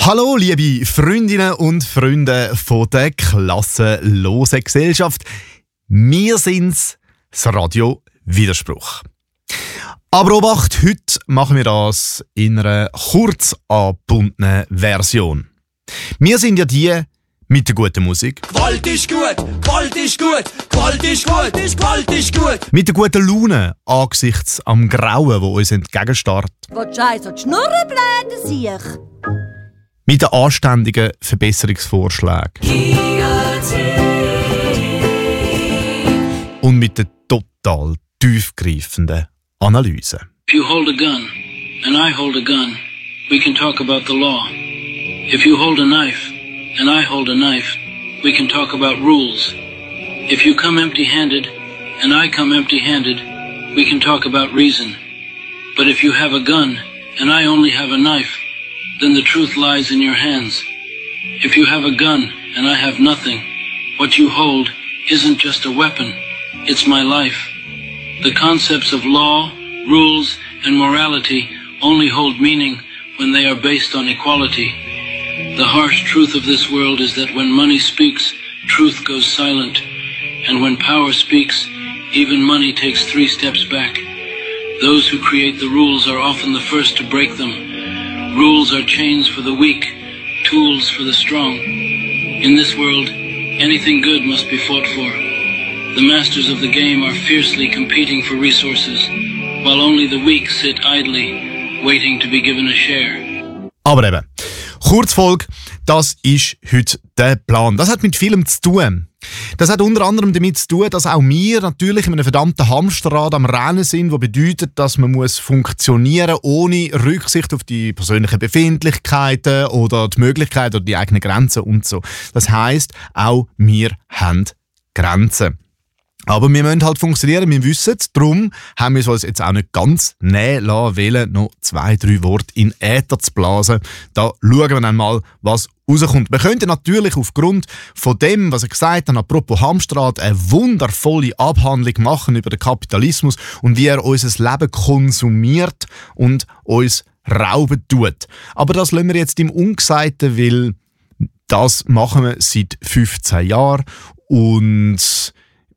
Hallo liebe Freundinnen und Freunde von der klassenlosen Gesellschaft. Wir sind's, das Radio Widerspruch. Aber Obacht, heute machen wir das in einer kurz angebundenen Version. Wir sind ja die mit der guten Musik. Gewalt ist gut, Gewalt ist gut, Gewalt ist gut, Gewalt ist gut. Mit der guten Laune angesichts am Grauen, wo uns entgegenstarrt. Willst du also die Schnurren bläden, sich? Mit den anständigen Verbesserungsvorschlägen. Und mit den total tiefgreifenden Analysen. If you hold a gun and I hold a gun, we can talk about the law. If you hold a knife and I hold a knife, we can talk about rules. If you come empty-handed and I come empty-handed, we can talk about reason. But if you have a gun and I only have a knife, then the truth lies in your hands. If you have a gun and I have nothing, what you hold isn't just a weapon, it's my life. The concepts of law, rules, and morality only hold meaning when they are based on equality. The harsh truth of this world is that when money speaks, truth goes silent. And when power speaks, even money takes 3 steps back. Those who create the rules are often the first to break them. Rules are chains for the weak, tools for the strong. In this world, anything good must be fought for. The masters of the game are fiercely competing for resources, while only the weak sit idly, waiting to be given a share. Aber eben, Kurzfolge, das ist heute der Plan. Das hat mit vielem zu tun. Das hat unter anderem damit zu tun, dass auch wir natürlich in einem verdammten Hamsterrad am Rennen sind, was bedeutet, dass man muss funktionieren ohne Rücksicht auf die persönlichen Befindlichkeiten oder die Möglichkeiten oder die eigenen Grenzen und so. Das heisst, auch wir haben Grenzen. Aber wir müssen halt funktionieren, wir wissen es. Darum haben wir es uns jetzt auch nicht ganz nehmen lassen wollen, noch 2-3 Worte in Äther zu blasen. Da schauen wir dann mal, was rauskommt. Wir könnten natürlich aufgrund von dem, was ich gesagt habe, apropos Hamsterrad, eine wundervolle Abhandlung machen über den Kapitalismus und wie er unser Leben konsumiert und uns rauben tut. Aber das lassen wir jetzt im Ungesagten, weil das machen wir seit 15 Jahren und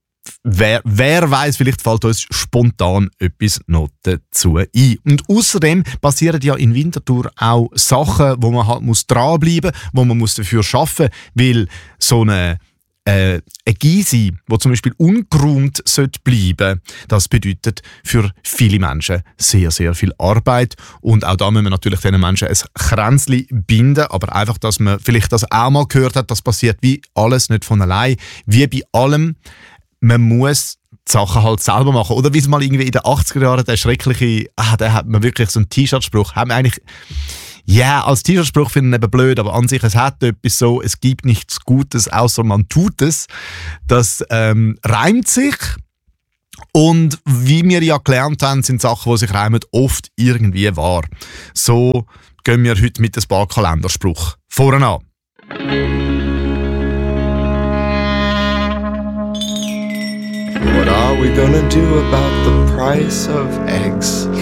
Wer weiß, vielleicht fällt uns spontan etwas noch dazu ein. Und außerdem passieren ja in Winterthur auch Sachen, wo man halt dranbleiben muss, wo man dafür arbeiten muss, weil so eine Gysi, die zum Beispiel ungeräumt bleiben sollte, das bedeutet für viele Menschen sehr, sehr viel Arbeit. Und auch da müssen wir natürlich diesen Menschen ein Kränzchen binden, aber einfach, dass man vielleicht das auch mal gehört hat, das passiert wie alles nicht von allein, wie bei allem. Man muss die Sachen halt selber machen. Oder wie es mal irgendwie in den 80er Jahren der schreckliche, da hat man wirklich so einen T-Shirt-Spruch, haben wir eigentlich, ja, als T-Shirt-Spruch finde ich eben blöd, aber an sich, es hat etwas so, es gibt nichts Gutes, außer man tut es. Das reimt sich. Und wie wir ja gelernt haben, sind Sachen, die sich reimen, oft irgendwie wahr. So gehen wir heute mit ein paar Kalenderspruch vorne an. What are we gonna do about the price of eggs?